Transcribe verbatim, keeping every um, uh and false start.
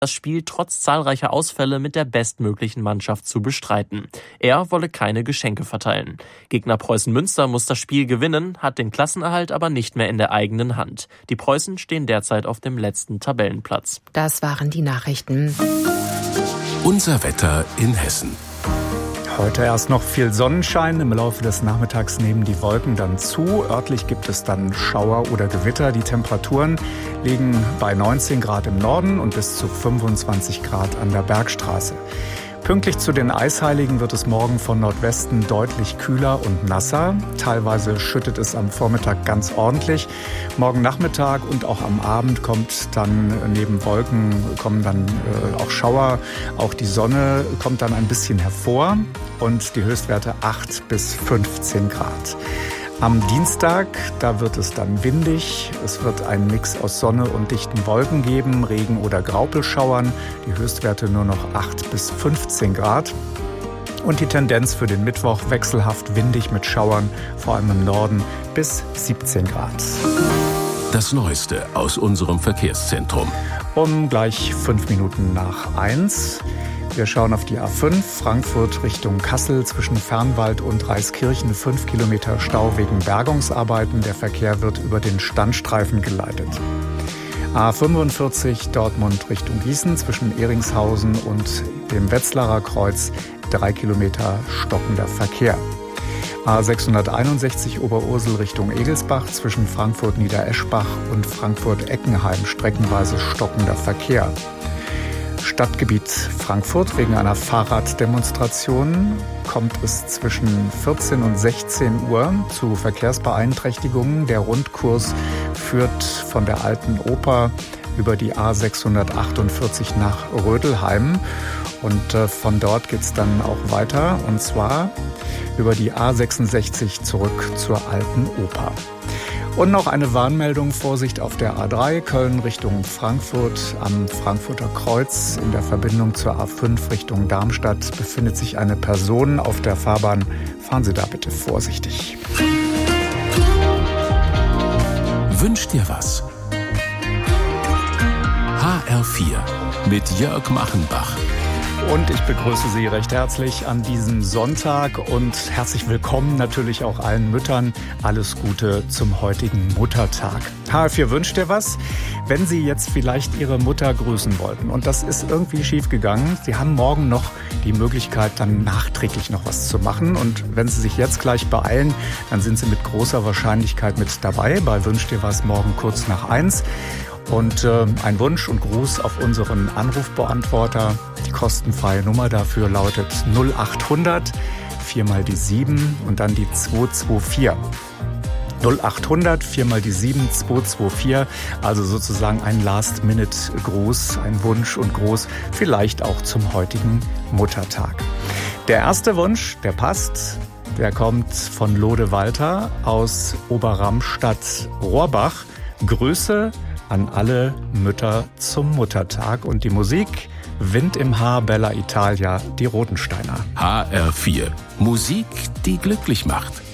das Spiel trotz zahlreicher Ausfälle mit der bestmöglichen Mannschaft zu bestreiten. Er wolle keine Geschenke verteilen. Gegner Preußen Münster muss das Spiel gewinnen, hat den Klassenerhalt aber nicht mehr in der eigenen Hand. Die Preußen stehen derzeit auf dem letzten Tabellenplatz. Das waren die Nachrichten. Unser Wetter in Hessen. Heute erst noch viel Sonnenschein. Im Laufe des Nachmittags nehmen die Wolken dann zu. Örtlich gibt es dann Schauer oder Gewitter. Die Temperaturen liegen bei neunzehn Grad im Norden und bis zu fünfundzwanzig Grad an der Bergstraße. Pünktlich zu den Eisheiligen wird es morgen von Nordwesten deutlich kühler und nasser. Teilweise schüttet es am Vormittag ganz ordentlich. Morgen Nachmittag und auch am Abend kommt dann neben Wolken kommen dann äh, auch Schauer. Auch die Sonne kommt dann ein bisschen hervor und die Höchstwerte acht bis fünfzehn Grad. Am Dienstag, da wird es dann windig. Es wird einen Mix aus Sonne und dichten Wolken geben, Regen- oder Graupelschauern. Die Höchstwerte nur noch acht bis fünfzehn Grad. Und die Tendenz für den Mittwoch wechselhaft windig mit Schauern, vor allem im Norden, bis siebzehn Grad. Das Neueste aus unserem Verkehrszentrum. Um gleich fünf Minuten nach eins. Wir schauen auf die A fünf, Frankfurt Richtung Kassel, zwischen Fernwald und Reiskirchen, fünf Kilometer Stau wegen Bergungsarbeiten. Der Verkehr wird über den Standstreifen geleitet. A fünfundvierzig, Dortmund Richtung Gießen, zwischen Ehringshausen und dem Wetzlarer Kreuz, drei Kilometer stockender Verkehr. A sechshunderteinundsechzig, Oberursel Richtung Egelsbach, zwischen Frankfurt Niedereschbach und Frankfurt Eckenheim, streckenweise stockender Verkehr. Stadtgebiet Frankfurt. Wegen einer Fahrraddemonstration kommt es zwischen vierzehn und sechzehn Uhr zu Verkehrsbeeinträchtigungen. Der Rundkurs führt von der Alten Oper über die A sechshundertachtundvierzig nach Rödelheim. Und äh, von dort geht es dann auch weiter, und zwar über die A sechsundsechzig zurück zur Alten Oper. Und noch eine Warnmeldung, Vorsicht auf der A drei, Köln Richtung Frankfurt. Am Frankfurter Kreuz in der Verbindung zur A fünf Richtung Darmstadt befindet sich eine Person auf der Fahrbahn. Fahren Sie da bitte vorsichtig. Wünscht dir was? H R vier mit Jörg Machenbach. Und ich begrüße Sie recht herzlich an diesem Sonntag und herzlich willkommen natürlich auch allen Müttern. Alles Gute zum heutigen Muttertag. H R vier wünscht dir was? Wenn Sie jetzt vielleicht Ihre Mutter grüßen wollten und das ist irgendwie schiefgegangen, Sie haben morgen noch die Möglichkeit, dann nachträglich noch was zu machen. Und wenn Sie sich jetzt gleich beeilen, dann sind Sie mit großer Wahrscheinlichkeit mit dabei bei Wünscht dir was morgen kurz nach eins. Und äh, ein Wunsch und Gruß auf unseren Anrufbeantworter. Die kostenfreie Nummer dafür lautet null achthundert, vier mal die sieben und dann die zwei zwei vier. null achthundert, vier mal die sieben, zwei zwei vier. Also sozusagen ein Last-Minute-Gruß, ein Wunsch und Gruß, vielleicht auch zum heutigen Muttertag. Der erste Wunsch, der passt, der kommt von Lode Walter aus Oberramstadt-Rohrbach. Grüße an alle Mütter zum Muttertag. Und die Musik Wind im Haar, Bella Italia, die Rotensteiner. H R vier. Musik, die glücklich macht.